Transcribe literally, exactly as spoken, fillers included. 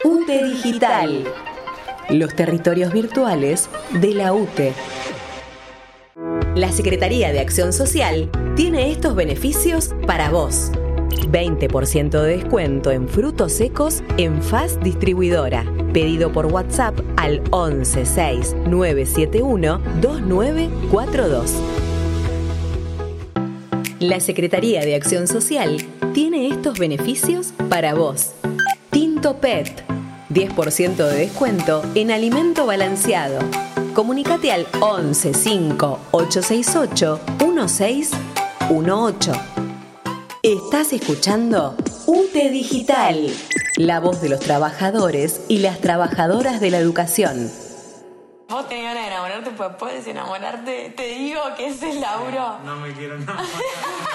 U T E Digital. Los territorios virtuales de la U T E. La Secretaría de Acción Social tiene estos beneficios para vos. veinte por ciento de descuento en frutos secos en F A S Distribuidora. Pedido por WhatsApp al once seis nueve siete uno dos nueve cuatro dos. La Secretaría de Acción Social tiene estos beneficios para vos. Tinto Pet. diez por ciento de descuento en alimento balanceado. Comunicate al once cinco ocho seis ocho uno seis uno ocho. Estás escuchando U T E Digital, la voz de los trabajadores y las trabajadoras de la educación. Vos tenés ganas de enamorarte, pues puedes enamorarte. Te digo que ese es Lauro. No me quiero enamorar.